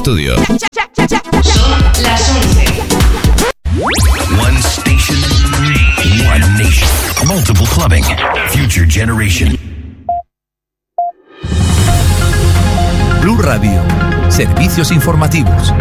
estudio. Son las 11. One station, one nation. Multiple clubbing. Future generation. Blue Radio. Servicios informativos.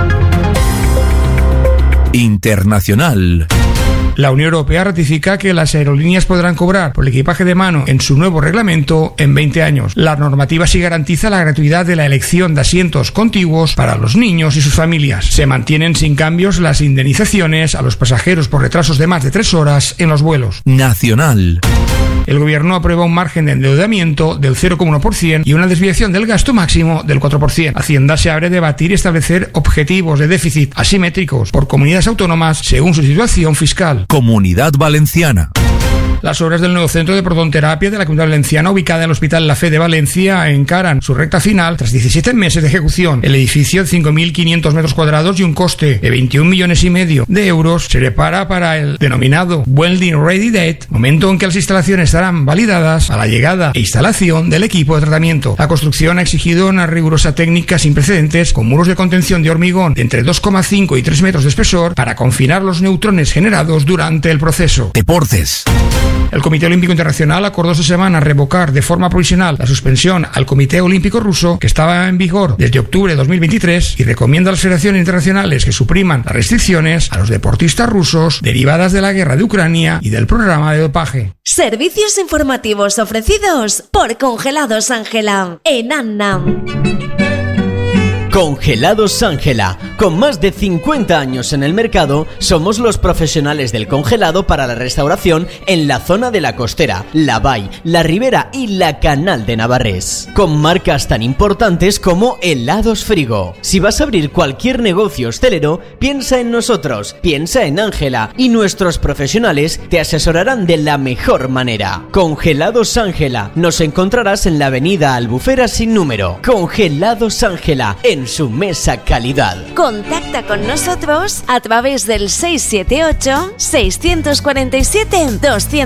Internacional. La Unión Europea ratifica que las aerolíneas podrán cobrar por el equipaje de mano en su nuevo reglamento en 20 años. La normativa sí garantiza la gratuidad de la elección de asientos contiguos para los niños y sus familias. Se mantienen sin cambios las indemnizaciones a los pasajeros por retrasos de más de 3 horas en los vuelos. Nacional. El gobierno aprueba un margen de endeudamiento del 0,1% y una desviación del gasto máximo del 4%. Hacienda se abre a debatir y establecer objetivos de déficit asimétricos por comunidades autónomas según su situación fiscal. Comunidad Valenciana. Las obras del nuevo centro de protonterapia de la Comunidad Valenciana, ubicada en el Hospital La Fe de Valencia, encaran su recta final tras 17 meses de ejecución. El edificio de 5.500 metros cuadrados y un coste de 21,5 millones de euros se prepara para el denominado Welding Ready Date, momento en que las instalaciones estarán validadas a la llegada e instalación del equipo de tratamiento. La construcción ha exigido una rigurosa técnica sin precedentes, con muros de contención de hormigón de entre 2,5 y 3 metros de espesor para confinar los neutrones generados durante el proceso. Deportes. El Comité Olímpico Internacional acordó esta semana revocar de forma provisional la suspensión al Comité Olímpico Ruso, que estaba en vigor desde octubre de 2023, y recomienda a las federaciones internacionales que supriman las restricciones a los deportistas rusos derivadas de la guerra de Ucrania y del programa de dopaje. Servicios informativos ofrecidos por Congelados Ángela en Annam. Congelados Ángela. Con más de 50 años en el mercado, somos los profesionales del congelado para la restauración en la zona de la Costera, la Vall, la Ribera y la Canal de Navarrés. Con marcas tan importantes como Helados Frigo. Si vas a abrir cualquier negocio hostelero, piensa en nosotros, piensa en Ángela, y nuestros profesionales te asesorarán de la mejor manera. Congelados Ángela. Nos encontrarás en la avenida Albufera sin número. Congelados Ángela, en su mesa calidad. Contacta con nosotros a través del 678 647 200.